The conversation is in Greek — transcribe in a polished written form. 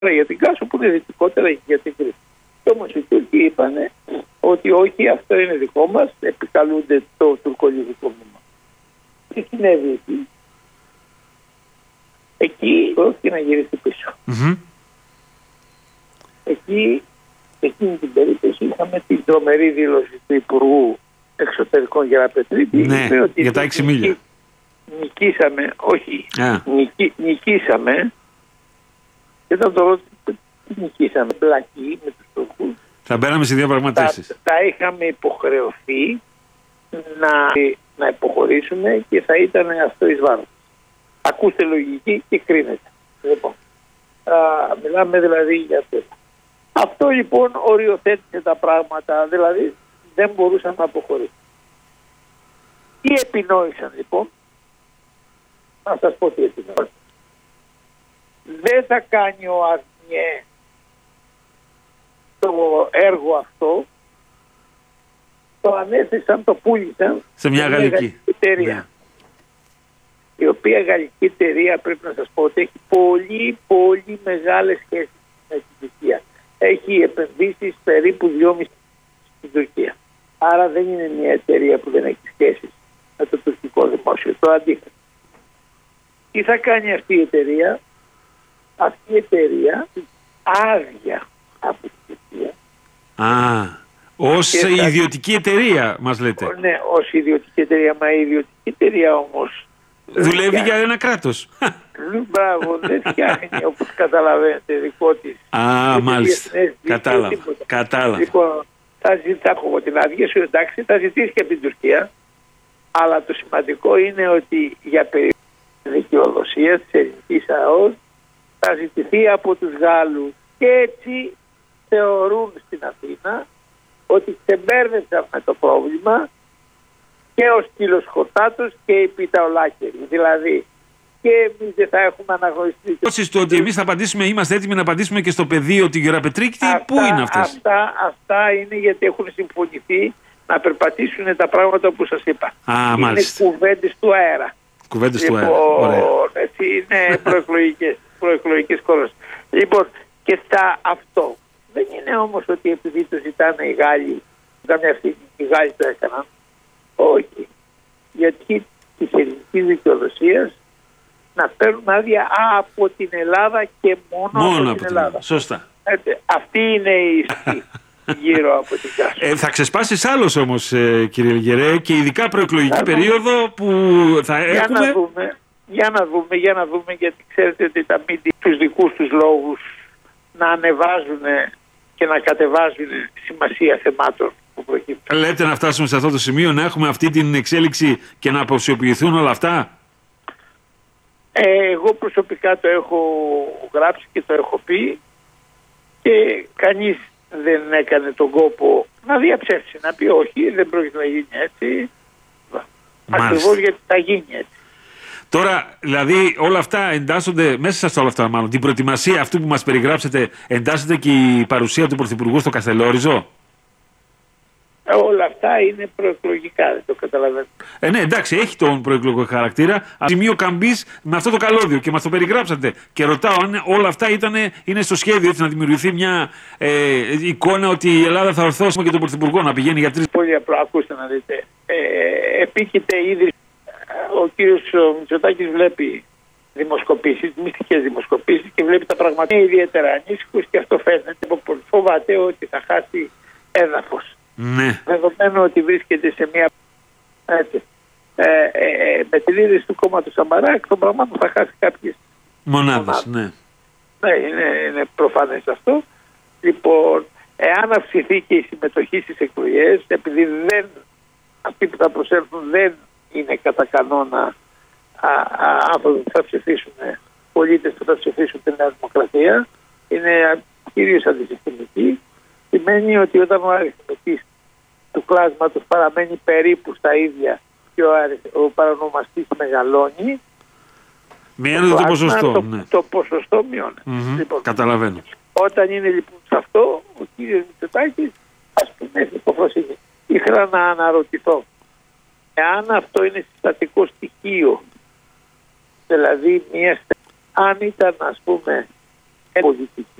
για την Κάσο που είναι δυτικότερα για την Κρήτη. Και όμως οι Τούρκοι είπαν ότι όχι, αυτό είναι δικό μας, επικαλούνται το τουρκολιβικό μνήμα. Τι συνέβη εκεί? Εκεί πρόκειται να γυρίσει πίσω. Εκεί, εκείνη την περίπτωση, είχαμε την τρομερή δήλωση του Υπουργού Εξωτερικών Γεραπετρίτη. Ναι, ότι για τα 6 μίλια. Νικήσαμε, όχι, νικήσαμε. Και όταν το ρώτησε, νικήσαμε, μπλακή με τους Τούρκους. Θα μπαίναμε σε διαπραγματεύσεις. Θα είχαμε υποχρεωθεί να υποχωρήσουμε και θα ήταν αυτό εις βάρος. Ακούστε λογική και κρίνετε. Λοιπόν, μιλάμε δηλαδή για αυτό. Αυτό λοιπόν οριοθέτησε τα πράγματα, δηλαδή δεν μπορούσαν να αποχωρήσουν. Τι επινόησαν λοιπόν? Να σας πω τι επινόησαν. Δεν θα κάνει ο Αρνιέ το έργο αυτό, το ανέθεσαν, το πούλησαν σε μια γαλλική εταιρεία. Ναι. Η οποία γαλλική εταιρεία, πρέπει να σας πω ότι έχει πολύ πολύ μεγάλες σχέσεις με την Τουρκία. Έχει επενδύσεις περίπου 2,5 στην Τουρκία. Άρα δεν είναι μια εταιρεία που δεν έχει σχέσεις με το τουρκικό δημόσιο. Το αντίθετο. Τι θα κάνει αυτή η εταιρεία? Αυτή η εταιρεία άδεια από την Τουρκία. Ως ιδιωτική εταιρεία μας λέτε. Ναι, ως ιδιωτική εταιρεία. Μα η ιδιωτική εταιρεία όμως δουλεύει για ένα κράτος. Μπράβο, δεν φτιάχνει όπως καταλαβαίνετε δικό της. Μάλιστα. Κατάλαβα. Λοιπόν, θα ζητάω εγώ την άδεια σου, εντάξει, θα ζητήσει και από την Τουρκία. Αλλά το σημαντικό είναι ότι για περίπτωση δικαιοδοσίας της ελληνικής ΑΟΣ θα ζητηθεί από τους Γάλλους. Και έτσι θεωρούν στην Αθήνα ότι ξεμπέρδεψαν με το πρόβλημα και ο σκύλος χορτάτος και η πίτα ολάκερη. Δηλαδή και εμείς δεν θα έχουμε αναγνωριστεί. Στο ότι εμείς θα απαντήσουμε, είμαστε έτοιμοι να απαντήσουμε και στο πεδίο τη Γεραπετρίκτη, πού είναι αυτές? Αυτά είναι γιατί έχουν συμφωνηθεί να περπατήσουν τα πράγματα όπως σας είπα. Είναι κουβέντες του αέρα. Κουβέντες του αέρα. Έτσι είναι προεκλογικές κόρες. Λοιπόν, και αυτό δεν είναι όμως ότι επειδή το ζητάνε οι Γάλλοι, οι Γάλλοι το έκαναν. Όχι. Γιατί της ελληνικής δικαιοδοσίας να παίρνουν άδεια από την Ελλάδα και μόνο από την Ελλάδα. Σωστά. Αυτή είναι η ισχύ γύρω από την Κάσο. Θα ξεσπάσεις άλλος όμως, κύριε Λιγερέ, και ειδικά προεκλογική περίοδο που θα έχουμε. Για να δούμε, γιατί ξέρετε ότι τα μίντια τους δικούς τους λόγους να ανεβάζουν και να κατεβάζουν σημασία θεμάτων που προκύπτουν. Λέτε να φτάσουμε σε αυτό το σημείο, να έχουμε αυτή την εξέλιξη και να αποψιοποιηθούν όλα αυτά? Εγώ προσωπικά το έχω γράψει και το έχω πει και κανείς δεν έκανε τον κόπο να διαψεύσει, να πει όχι, δεν πρόκειται να γίνει έτσι. Ακριβώς γιατί θα γίνει έτσι. Τώρα, δηλαδή, όλα αυτά εντάσσονται, μέσα σε όλα αυτά μάλλον, την προετοιμασία αυτού που μας περιγράψετε, εντάσσεται και η παρουσία του Πρωθυπουργού στο Καστελόριζο? Όλα αυτά είναι προεκλογικά, δεν το καταλαβαίνω. Ναι, εντάξει, έχει τον προεκλογικό χαρακτήρα. Σημείο καμπής με αυτό το καλώδιο και μας το περιγράψατε. Και ρωτάω αν όλα αυτά είναι στο σχέδιο, έτσι, να δημιουργηθεί μια εικόνα ότι η Ελλάδα θα ορθώσει και τον Πρωθυπουργό να πηγαίνει για 3. Πολύ απλό, ακούστε να δείτε. Επίκειται ήδη. Ο κύριος Μητσοτάκης βλέπει δημοσκοπήσεις, μυστικές δημοσκοπήσεις και βλέπει τα πραγματικά. Είναι ιδιαίτερα ανήσυχος και αυτό φαίνεται. Φοβάται ότι θα χάσει έδαφος. Ναι. Δεδομένου ότι βρίσκεται σε μια με τη λύδρηση του κόμματος Σαμαρά, εκ των πραγμάτων θα χάσει κάποιες μονάδες. Ναι, είναι προφανές αυτό. Λοιπόν, εάν αυξηθεί και η συμμετοχή στις εκλογές, επειδή αυτοί που θα προσέλθουν δεν είναι κατά κανόνα άνθρωποι που θα ψηφίσουν, πολίτες που θα ψηφίσουν την Νέα Δημοκρατία, είναι κυρίως αντισυστημικοί, σημαίνει ότι όταν ο αριθμητής του κλάσματος παραμένει περίπου στα ίδια και ο παρανομαστής μεγαλώνει, μειώνεται το ποσοστό. Το ποσοστό μειώνεται. Λοιπόν, καταλαβαίνω. Όταν είναι λοιπόν σε αυτό, ο κύριος Μητσοτάκης, ας πούμε, έχει υποφροσύνη. Ήθελα να αναρωτηθώ, εάν αυτό είναι συστατικό στοιχείο, δηλαδή αν ήταν, ας πούμε, πολιτική.